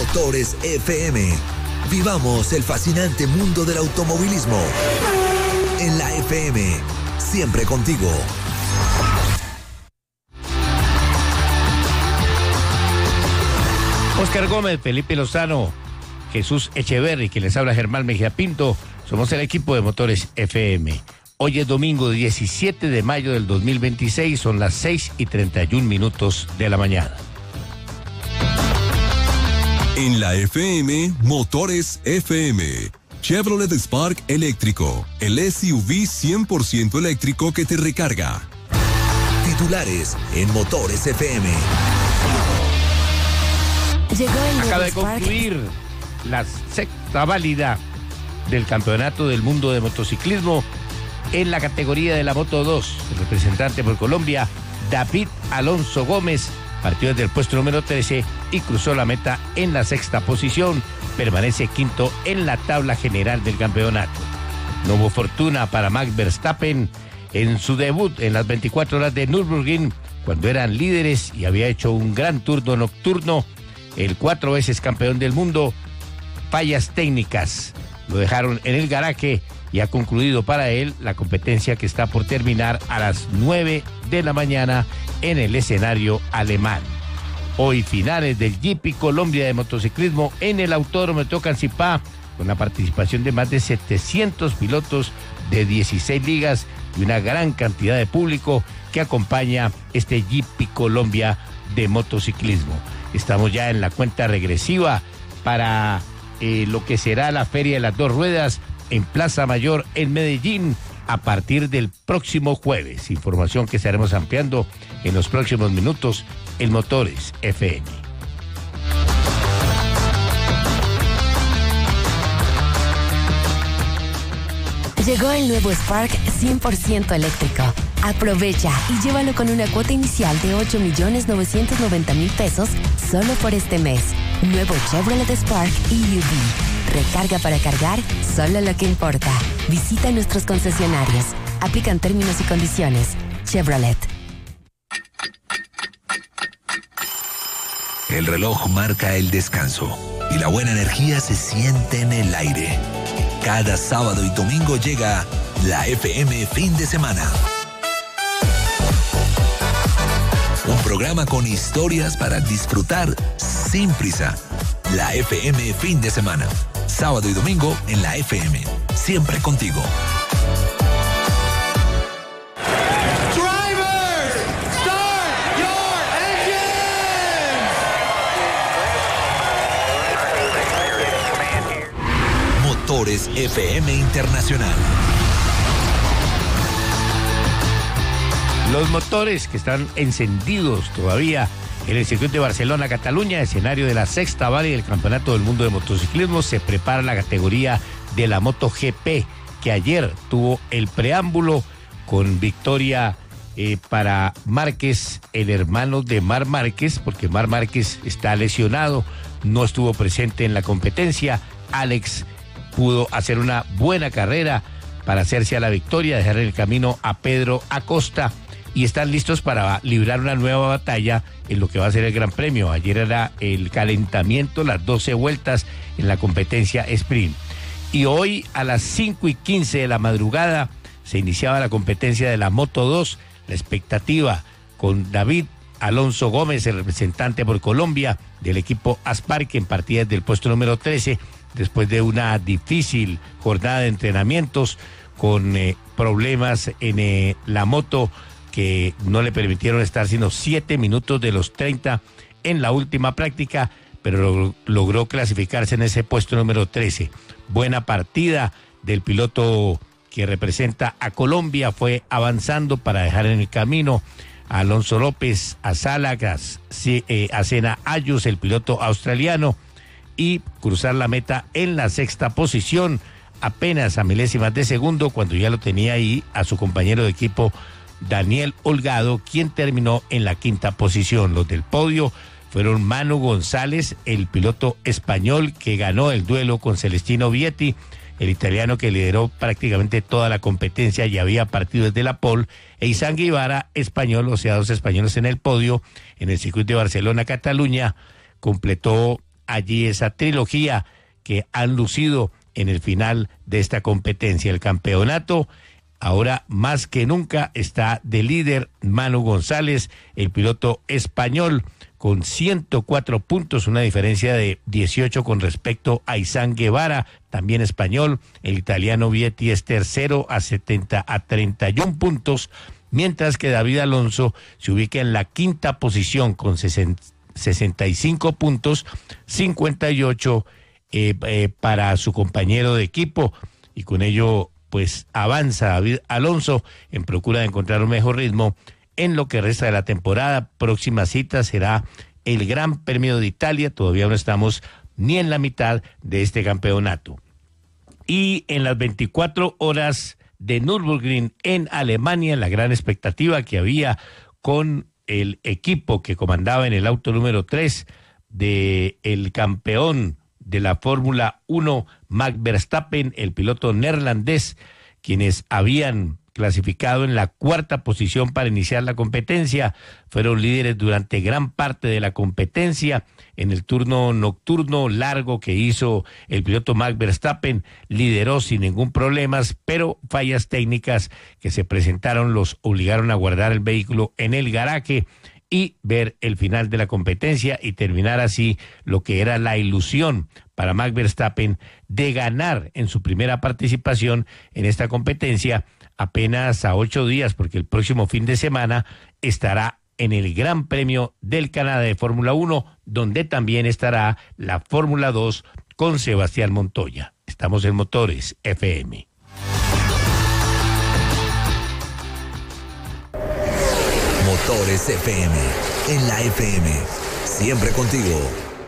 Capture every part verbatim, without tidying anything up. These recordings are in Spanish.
Motores F M. Vivamos el fascinante mundo del automovilismo. En la F M, siempre contigo. Oscar Gómez, Felipe Lozano, Jesús Echeverri, que les habla Germán Mejía Pinto. Somos el equipo de Motores F M. Hoy es domingo diecisiete de mayo del dos mil veintiséis, son las seis y treinta y un minutos de la mañana. En la F M, Motores F M. Chevrolet Spark eléctrico, el S U V cien por ciento eléctrico que te recarga. Titulares en Motores F M. Llegó el Acaba de concluir la sexta válida del Campeonato del Mundo de Motociclismo en la categoría de la Moto dos. El representante por Colombia, David Alonso Gómez, partió desde el puesto número trece y cruzó la meta en la sexta posición. Permanece quinto en la tabla general del campeonato. No hubo fortuna para Max Verstappen en su debut en las veinticuatro horas de Nürburgring, cuando eran líderes y había hecho un gran turno nocturno. El cuatro veces campeón del mundo, fallas técnicas lo dejaron en el garaje y ha concluido para él la competencia que está por terminar a las nueve de la mañana en el escenario alemán. Hoy finales del G P Colombia de motociclismo en el Autódromo de Tocancipá, con la participación de más de setecientos pilotos de dieciséis ligas y una gran cantidad de público que acompaña este G P Colombia de motociclismo. Estamos ya en la cuenta regresiva para eh, lo que será la Feria de las Dos Ruedas en Plaza Mayor en Medellín a partir del próximo jueves. Información que estaremos ampliando en los próximos minutos en Motores F M. Llegó el nuevo Spark cien por ciento eléctrico. Aprovecha y llévalo con una cuota inicial de ocho millones novecientos noventa mil pesos solo por este mes. Nuevo Chevrolet Spark E U V. Recarga para cargar solo lo que importa. Visita nuestros concesionarios. Aplican términos y condiciones. Chevrolet. El reloj marca el descanso y la buena energía se siente en el aire. Cada sábado y domingo llega la F M Fin de Semana. Un programa con historias para disfrutar sin prisa. La F M Fin de Semana. Sábado y domingo en la F M. Siempre contigo. Drivers, start your engines. Motores F M Internacional. Los motores que están encendidos todavía en el circuito de Barcelona, Cataluña, escenario de la sexta válida del Campeonato del Mundo de Motociclismo. Se prepara la categoría de la MotoGP, que ayer tuvo el preámbulo con victoria eh, para Márquez, el hermano de Marc Márquez, porque Marc Márquez está lesionado, no estuvo presente en la competencia. Alex pudo hacer una buena carrera para hacerse a la victoria, dejar en el camino a Pedro Acosta, y están listos para librar una nueva batalla en lo que va a ser el Gran Premio. Ayer era el calentamiento, las doce vueltas en la competencia sprint. Y hoy a las cinco y quince de la madrugada se iniciaba la competencia de la Moto dos. La expectativa con David Alonso Gómez, el representante por Colombia del equipo Aspar, que en partida desde el puesto número trece, después de una difícil jornada de entrenamientos con eh, problemas en eh, la moto que no le permitieron estar sino siete minutos de los treinta en la última práctica, pero log- logró clasificarse en ese puesto número trece. Buena partida del piloto que representa a Colombia, fue avanzando para dejar en el camino a Alonso López, a Salagas, eh, a Sena Ayus, el piloto australiano, y cruzar la meta en la sexta posición, apenas a milésimas de segundo, cuando ya lo tenía ahí a su compañero de equipo Daniel Holgado, quien terminó en la quinta posición. Los del podio fueron Manu González, el piloto español que ganó el duelo con Celestino Vietti, el italiano que lideró prácticamente toda la competencia y había partido desde la pole, e Izan Guevara, español, o sea, dos españoles en el podio en el circuito de Barcelona, Cataluña, completó allí esa trilogía que han lucido en el final de esta competencia. El campeonato ahora más que nunca está de líder Manu González, el piloto español, con ciento cuatro puntos, una diferencia de dieciocho con respecto a Izán Guevara, también español. El italiano Vietti es tercero a setenta a treinta y un puntos, mientras que David Alonso se ubica en la quinta posición con sesenta y cinco puntos, cincuenta y ocho eh, eh, para su compañero de equipo, y con ello pues avanza David Alonso en procura de encontrar un mejor ritmo en lo que resta de la temporada. Próxima cita será el Gran Premio de Italia, todavía no estamos ni en la mitad de este campeonato. Y en las veinticuatro horas de Nürburgring en Alemania, la gran expectativa que había con el equipo que comandaba en el auto número tres de el campeón de la Fórmula uno, Max Verstappen, el piloto neerlandés, quienes habían clasificado en la cuarta posición para iniciar la competencia, fueron líderes durante gran parte de la competencia. En el turno nocturno largo que hizo el piloto Max Verstappen, lideró sin ningún problema, pero fallas técnicas que se presentaron los obligaron a guardar el vehículo en el garaje y ver el final de la competencia y terminar así lo que era la ilusión para Max Verstappen de ganar en su primera participación en esta competencia, apenas a ocho días, porque el próximo fin de semana estará en el Gran Premio del Canadá de Fórmula uno, donde también estará la Fórmula dos con Sebastián Montoya. Estamos en Motores F M. Motores F M, en la F M, siempre contigo.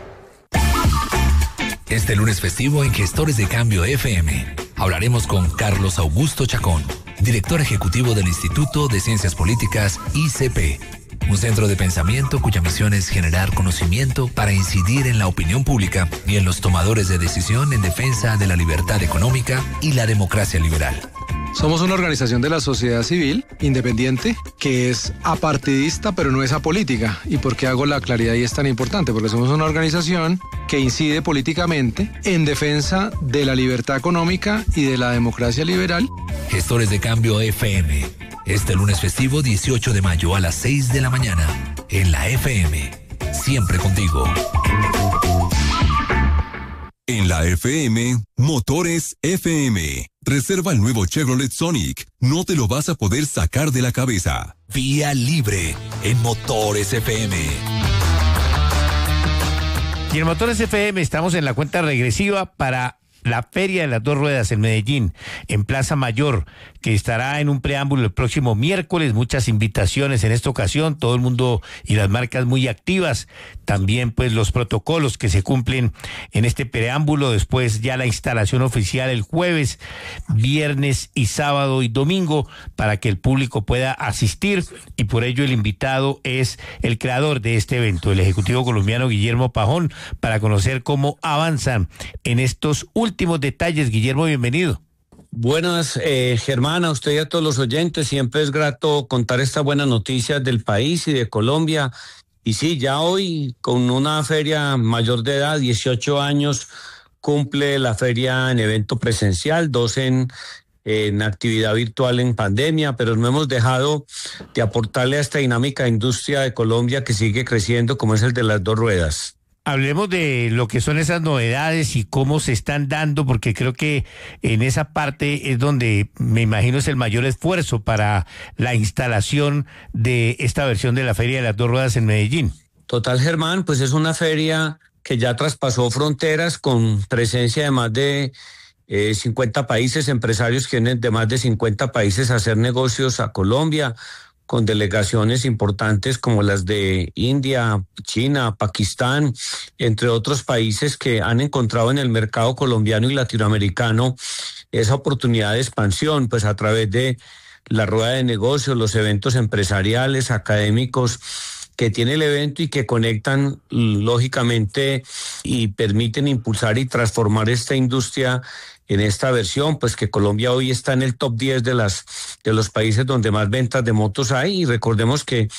Este lunes festivo en Gestores de Cambio F M, hablaremos con Carlos Augusto Chacón, director ejecutivo del Instituto de Ciencias Políticas I C P, un centro de pensamiento cuya misión es generar conocimiento para incidir en la opinión pública y en los tomadores de decisión en defensa de la libertad económica y la democracia liberal. Somos una organización de la sociedad civil independiente que es apartidista pero no es apolítica. ¿Y por qué hago la claridad y es tan importante? Porque somos una organización que incide políticamente en defensa de la libertad económica y de la democracia liberal. Gestores de Cambio F M, este lunes festivo dieciocho de mayo a las seis de la mañana, en la F M, siempre contigo. En la F M, Motores F M. Reserva el nuevo Chevrolet Sonic. No te lo vas a poder sacar de la cabeza. Vía libre en Motores F M. Y en Motores F M estamos en la cuenta regresiva para la Feria de las Dos Ruedas en Medellín, en Plaza Mayor, que estará en un preámbulo el próximo miércoles. Muchas invitaciones en esta ocasión, todo el mundo y las marcas muy activas. También pues los protocolos que se cumplen en este preámbulo. Después ya la instalación oficial el jueves, viernes y sábado y domingo para que el público pueda asistir, y por ello el invitado es el creador de este evento, el ejecutivo colombiano Guillermo Pajón, para conocer cómo avanzan en estos últimos últimos detalles. Guillermo, bienvenido. Buenas, eh, Germán, a usted y a todos los oyentes. Siempre es grato contar estas buenas noticias del país y de Colombia. Y sí, ya hoy, con una feria mayor de edad, dieciocho años, cumple la feria en evento presencial, dos en, en actividad virtual en pandemia, pero no hemos dejado de aportarle a esta dinámica industria de Colombia que sigue creciendo, como es el de las dos ruedas. Hablemos de lo que son esas novedades y cómo se están dando, porque creo que en esa parte es donde me imagino es el mayor esfuerzo para la instalación de esta versión de la Feria de las Dos Ruedas en Medellín. Total, Germán, pues es una feria que ya traspasó fronteras, con presencia de más de eh, cincuenta países, empresarios que vienen de más de cincuenta países a hacer negocios a Colombia, con delegaciones importantes como las de India, China, Pakistán, entre otros países que han encontrado en el mercado colombiano y latinoamericano esa oportunidad de expansión, pues a través de la rueda de negocios, los eventos empresariales, académicos que tiene el evento y que conectan lógicamente y permiten impulsar y transformar esta industria en esta versión, pues que Colombia hoy está en el top diez de las de los países donde más ventas de motos hay, y recordemos que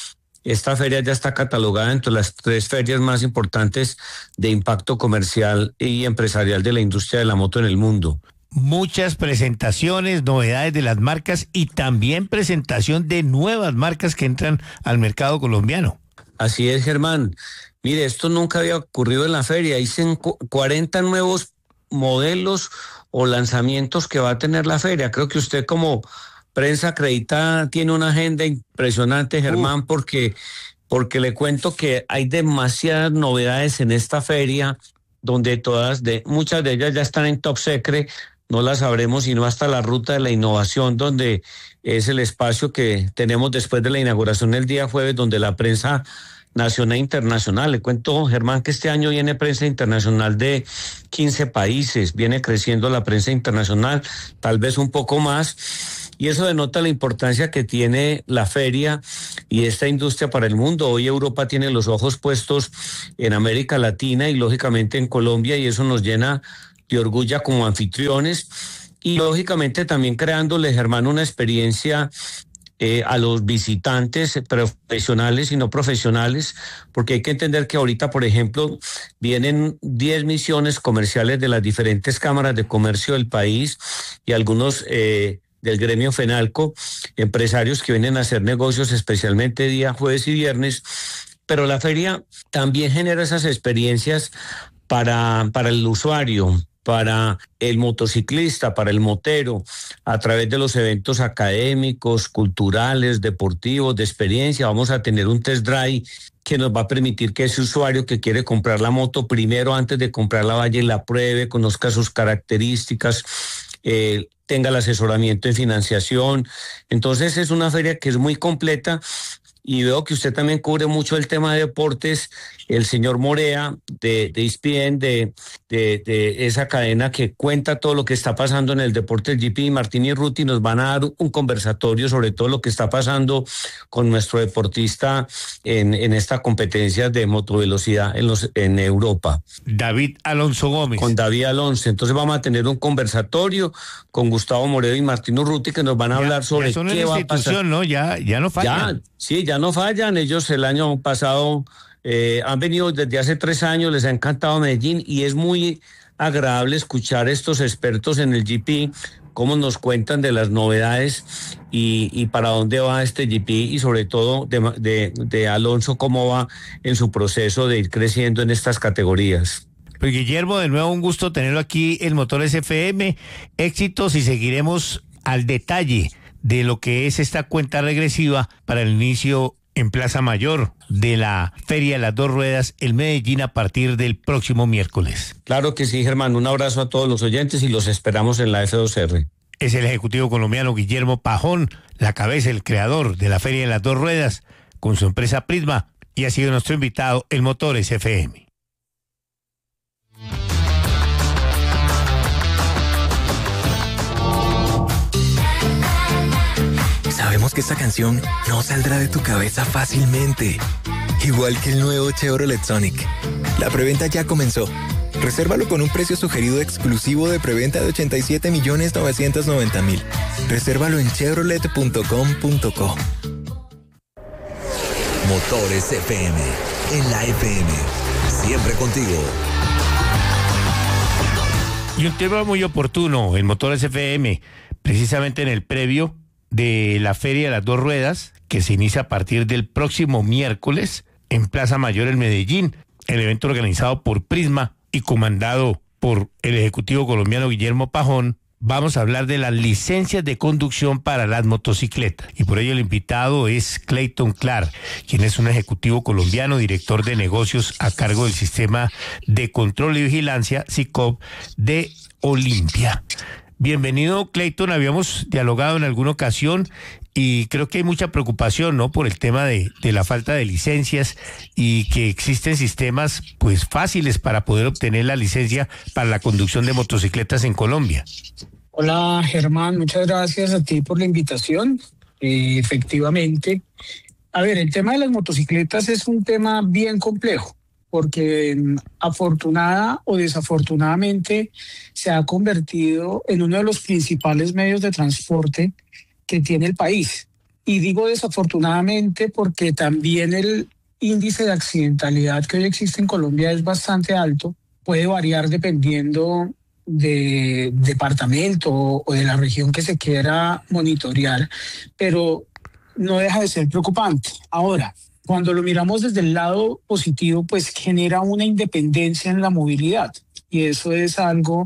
esta feria ya está catalogada entre las tres ferias más importantes de impacto comercial y empresarial de la industria de la moto en el mundo. Muchas presentaciones, novedades de las marcas y también presentación de nuevas marcas que entran al mercado colombiano. Así es, Germán. Mire, esto nunca había ocurrido en la feria. Hay cuarenta nuevos modelos o lanzamientos que va a tener la feria. Creo que usted como prensa acreditada tiene una agenda impresionante, Germán, uh. porque, porque le cuento que hay demasiadas novedades en esta feria, donde todas, de muchas de ellas ya están en top secret. No las sabremos sino hasta la ruta de la innovación, donde es el espacio que tenemos después de la inauguración el día jueves, donde la prensa nacional e internacional. Le cuento, Germán, que este año viene prensa internacional de quince países, viene creciendo la prensa internacional, tal vez un poco más, y eso denota la importancia que tiene la feria y esta industria para el mundo. Hoy Europa tiene los ojos puestos en América Latina y lógicamente en Colombia, y eso nos llena de orgullo como anfitriones, y lógicamente también creándole, Germán, una experiencia eh, a los visitantes profesionales y no profesionales, porque hay que entender que ahorita, por ejemplo, vienen diez misiones comerciales de las diferentes cámaras de comercio del país y algunos eh, del gremio FENALCO, empresarios que vienen a hacer negocios especialmente día jueves y viernes, pero la feria también genera esas experiencias para, para el usuario, para el motociclista, para el motero, a través de los eventos académicos, culturales, deportivos, de experiencia. Vamos a tener un test drive que nos va a permitir que ese usuario que quiere comprar la moto, primero antes de comprarla vaya y la pruebe, conozca sus características, eh, tenga el asesoramiento en financiación. Entonces es una feria que es muy completa. Y veo que usted también cubre mucho el tema de deportes, el señor Morea de, de E S P N, de, de, de esa cadena que cuenta todo lo que está pasando en el deporte del G P, Martín y Ruti nos van a dar un conversatorio sobre todo lo que está pasando con nuestro deportista en, en esta competencia de motovelocidad en, los, en Europa. David Alonso Gómez. Con David Alonso. Entonces vamos a tener un conversatorio con Gustavo Moreo y Martín Urruti que nos van a ya, hablar sobre ya qué va a pasar. ¿No? Ya, ya no fallan. Ya, sí, ya no fallan. Ellos el año pasado eh, han venido desde hace tres años, les ha encantado Medellín y es muy agradable escuchar a estos expertos en el G P, cómo nos cuentan de las novedades y, y para dónde va este G P y sobre todo de, de, de Alonso, cómo va en su proceso de ir creciendo en estas categorías. Pues Guillermo, de nuevo un gusto tenerlo aquí en Motores F M. Éxitos y seguiremos al detalle de lo que es esta cuenta regresiva para el inicio en Plaza Mayor de la Feria de las Dos Ruedas en Medellín a partir del próximo miércoles. Claro que sí, Germán. Un abrazo a todos los oyentes y los esperamos en la F dos R. Es el ejecutivo colombiano Guillermo Pajón, la cabeza, el creador de la Feria de las Dos Ruedas con su empresa Prisma, y ha sido nuestro invitado en Motores F M. Sabemos que esta canción no saldrá de tu cabeza fácilmente. Igual que el nuevo Chevrolet Sonic. La preventa ya comenzó. Resérvalo con un precio sugerido exclusivo de preventa de ochenta y siete millones novecientos noventa mil. Resérvalo en chevrolet punto com punto co. Motores F M, en la F M, siempre contigo. Y un tema muy oportuno en Motores F M, precisamente en el previo de la Feria de las Dos Ruedas, que se inicia a partir del próximo miércoles en Plaza Mayor en Medellín, el evento organizado por Prisma y comandado por el ejecutivo colombiano Guillermo Pajón. Vamos a hablar de las licencias de conducción para las motocicletas. Y por ello el invitado es Clayton Clark, quien es un ejecutivo colombiano, director de negocios a cargo del Sistema de Control y Vigilancia, S I C O V, de Olimpia. Bienvenido, Clayton. Habíamos dialogado en alguna ocasión y creo que hay mucha preocupación, ¿no?, por el tema de, de la falta de licencias y que existen sistemas pues fáciles para poder obtener la licencia para la conducción de motocicletas en Colombia. Hola, Germán. Muchas gracias a ti por la invitación. Eh, efectivamente, a ver, el tema de las motocicletas es un tema bien complejo, porque afortunada o desafortunadamente se ha convertido en uno de los principales medios de transporte que tiene el país. Y digo desafortunadamente porque también el índice de accidentalidad que hoy existe en Colombia es bastante alto, puede variar dependiendo de departamento o de la región que se quiera monitorear, pero no deja de ser preocupante. Ahora, cuando lo miramos desde el lado positivo, pues genera una independencia en la movilidad y eso es algo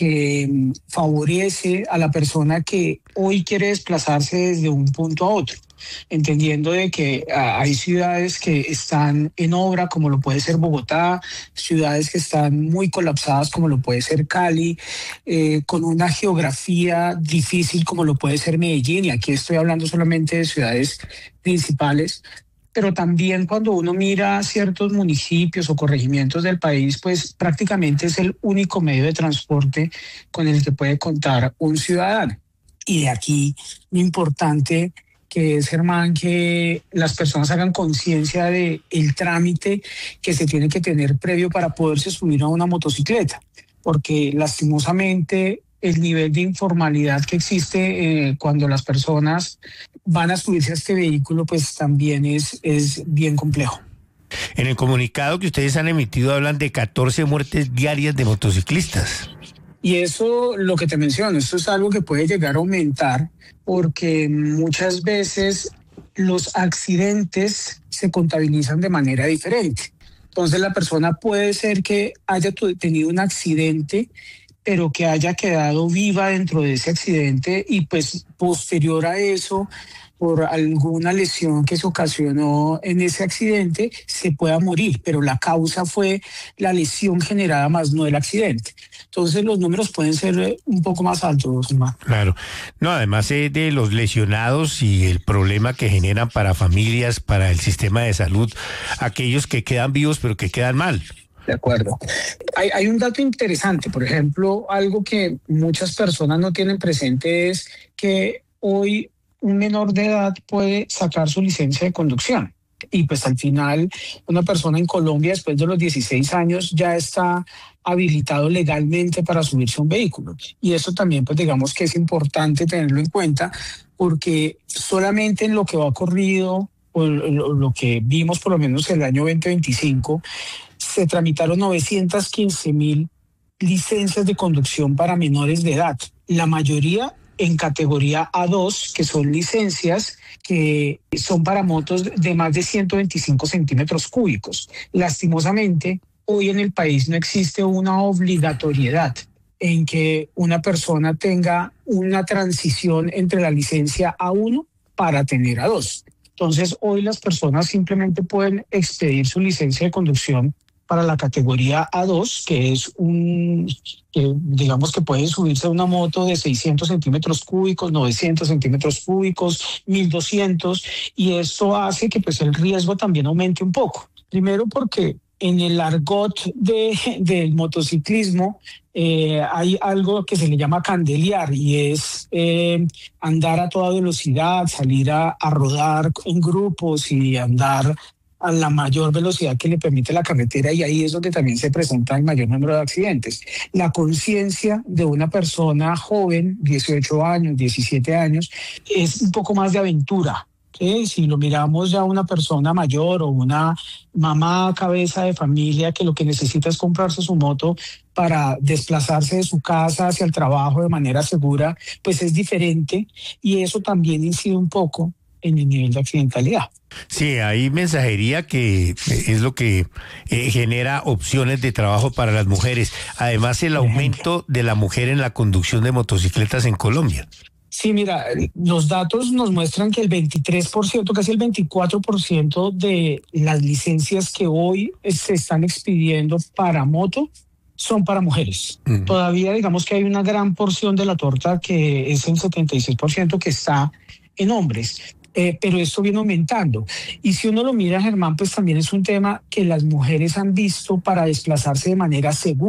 que favorece a la persona que hoy quiere desplazarse desde un punto a otro, entendiendo de que ah, hay ciudades que están en obra, como lo puede ser Bogotá, ciudades que están muy colapsadas, como lo puede ser Cali, eh, con una geografía difícil, como lo puede ser Medellín, y aquí estoy hablando solamente de ciudades principales, pero también cuando uno mira ciertos municipios o corregimientos del país, pues prácticamente es el único medio de transporte con el que puede contar un ciudadano. Y de aquí lo importante que es, Germán, que las personas hagan conciencia de el trámite que se tiene que tener previo para poderse subir a una motocicleta, porque lastimosamente el nivel de informalidad que existe eh, cuando las personas van a subirse a este vehículo, pues también es, es bien complejo. En el comunicado que ustedes han emitido hablan de catorce muertes diarias de motociclistas. Y eso, lo que te menciono, esto es algo que puede llegar a aumentar porque muchas veces los accidentes se contabilizan de manera diferente. Entonces la persona puede ser que haya tenido un accidente, pero que haya quedado viva dentro de ese accidente y pues posterior a eso, por alguna lesión que se ocasionó en ese accidente, se pueda morir, pero la causa fue la lesión generada más no el accidente. Entonces los números pueden ser un poco más altos, Omar. Claro. No, además eh, de los lesionados y el problema que generan para familias, para el sistema de salud, aquellos que quedan vivos pero que quedan mal. De acuerdo. Hay, hay un dato interesante, por ejemplo, algo que muchas personas no tienen presente es que hoy un menor de edad puede sacar su licencia de conducción. Y pues al final una persona en Colombia después de los dieciséis años ya está habilitado legalmente para subirse a un vehículo. Y eso también pues digamos que es importante tenerlo en cuenta porque solamente en lo que va corrido o lo, lo que vimos por lo menos el año veinte veinticinco se tramitaron novecientas quince mil licencias de conducción para menores de edad. La mayoría en categoría A dos, que son licencias que son para motos de más de ciento veinticinco centímetros cúbicos. Lastimosamente, hoy en el país no existe una obligatoriedad en que una persona tenga una transición entre la licencia A uno para tener A dos. Entonces, hoy las personas simplemente pueden expedir su licencia de conducción para la categoría A dos, que es un, que digamos que puede subirse a una moto de seiscientos centímetros cúbicos, novecientos centímetros cúbicos, mil doscientos, y esto hace que pues el riesgo también aumente un poco. Primero porque en el argot de, del motociclismo eh, hay algo que se le llama candelear y es eh, andar a toda velocidad, salir a, a rodar en grupos y andar a la mayor velocidad que le permite la carretera, y ahí es donde también se presenta el mayor número de accidentes. La conciencia de una persona joven, dieciocho años, diecisiete años, es un poco más de aventura. ¿Sí? Si lo miramos ya una persona mayor o una mamá cabeza de familia que lo que necesita es comprarse su moto para desplazarse de su casa hacia el trabajo de manera segura, pues es diferente, y eso también incide un poco en el nivel de accidentalidad. Sí, hay mensajería que es lo que eh, genera opciones de trabajo para las mujeres. Además, el aumento de la mujer en la conducción de motocicletas en Colombia. Sí, mira, los datos nos muestran que el veintitrés por ciento, casi el veinticuatro por ciento de las licencias que hoy se están expidiendo para moto son para mujeres. Uh-huh. Todavía digamos que hay una gran porción de la torta que es el setenta y seis por ciento que está en hombres. Eh, pero esto viene aumentando. Y si uno lo mira, Germán, pues también es un tema que las mujeres han visto para desplazarse de manera segura.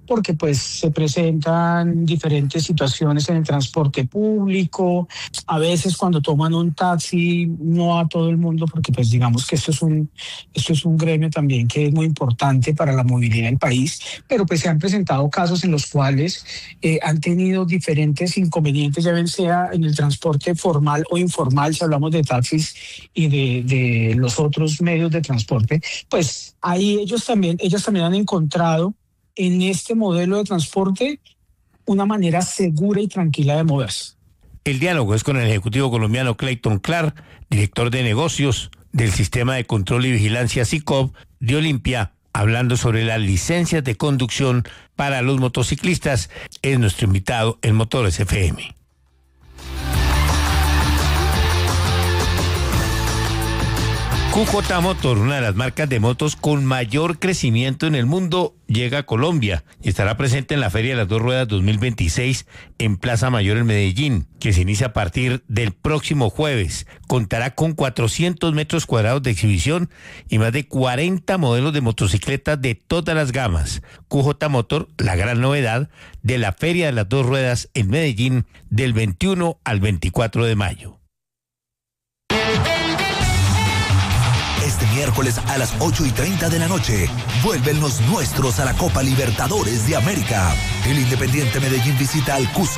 porque pues se presentan diferentes situaciones en el transporte público. A veces cuando toman un taxi, no a todo el mundo, porque pues digamos que esto es un, esto es un gremio también que es muy importante para la movilidad del país, pero pues se han presentado casos en los cuales eh, han tenido diferentes inconvenientes, ya bien sea en el transporte formal o informal, si hablamos de taxis y de, de los otros medios de transporte, pues ahí ellos también, ellos también han encontrado en este modelo de transporte una manera segura y tranquila de moverse. El diálogo es con el ejecutivo colombiano Clayton Clark, director de negocios del Sistema de Control y Vigilancia SICOV de Olimpia, hablando sobre las licencias de conducción para los motociclistas. Es nuestro invitado en Motores F M. Q J Motor, una de las marcas de motos con mayor crecimiento en el mundo, llega a Colombia y estará presente en la Feria de las Dos Ruedas dos mil veintiséis en Plaza Mayor en Medellín, que se inicia a partir del próximo jueves. Contará con cuatrocientos metros cuadrados de exhibición y más de cuarenta modelos de motocicletas de todas las gamas. Q J Motor, la gran novedad de la Feria de las Dos Ruedas en Medellín del veintiuno al veinticuatro de mayo. Este miércoles a las ocho y treinta de la noche, vuelven los nuestros a la Copa Libertadores de América. El Independiente Medellín visita al Cusco